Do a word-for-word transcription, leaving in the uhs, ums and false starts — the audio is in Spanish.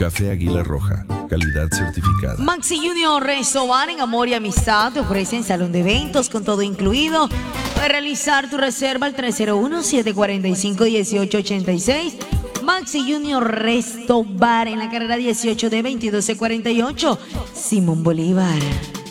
Café Águila Roja, calidad certificada. Maxi Junior Restobar en Amor y Amistad te ofrecen salón de eventos con todo incluido. Puedes realizar tu reserva al tres cero uno, siete cuatro cinco, uno ocho ocho seis. Maxi Junior Restobar en la carrera dieciocho de veintidós cuarenta y ocho, Simón Bolívar.